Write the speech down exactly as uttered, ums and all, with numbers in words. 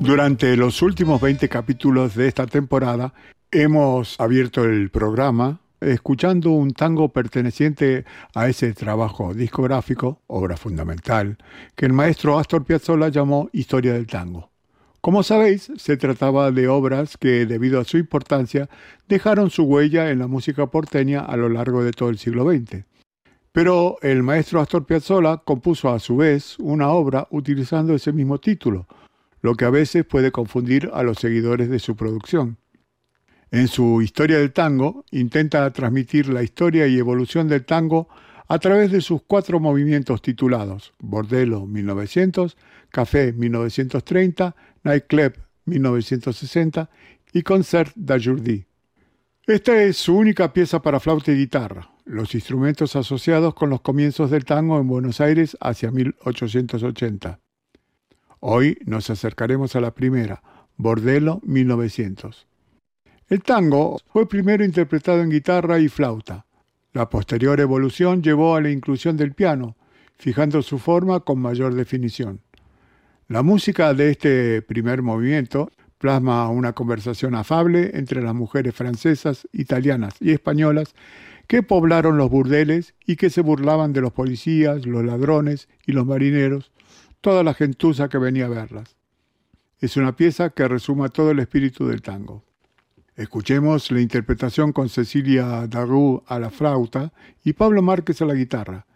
Durante los últimos veinte capítulos de esta temporada hemos abierto el programa escuchando un tango perteneciente a ese trabajo discográfico, obra fundamental, que el maestro Astor Piazzolla llamó Historia del Tango. Como sabéis, se trataba de obras que, debido a su importancia, dejaron su huella en la música porteña a lo largo de todo el siglo veinte. Pero el maestro Astor Piazzolla compuso a su vez una obra utilizando ese mismo título, lo que a veces puede confundir a los seguidores de su producción. En su Historia del Tango, intenta transmitir la historia y evolución del tango a través de sus cuatro movimientos titulados Bordello mil novecientos, Café mil novecientos treinta, Nightclub mil novecientos sesenta y Concert d'aujourd'hui. Esta es su única pieza para flauta y guitarra, los instrumentos asociados con los comienzos del tango en Buenos Aires hacia mil ochocientos ochenta. Hoy nos acercaremos a la primera, Bordello mil novecientos. El tango fue primero interpretado en guitarra y flauta. La posterior evolución llevó a la inclusión del piano, fijando su forma con mayor definición. La música de este primer movimiento plasma una conversación afable entre las mujeres francesas, italianas y españolas que poblaron los burdeles y que se burlaban de los policías, los ladrones y los marineros, toda la gentuza que venía a verlas. Es una pieza que resuma todo el espíritu del tango. Escuchemos la interpretación con Cecilia Darroux a la flauta y Pablo Márquez a la guitarra,